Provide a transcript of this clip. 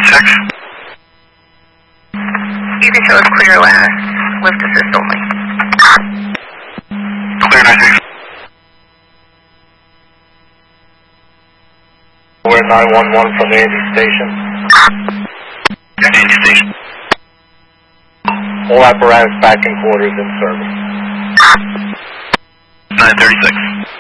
936. You can show us clear last. Lift assist only. Clear 96. We're 911 from the Andy station. Andy station. All apparatus back in quarters in service. 936.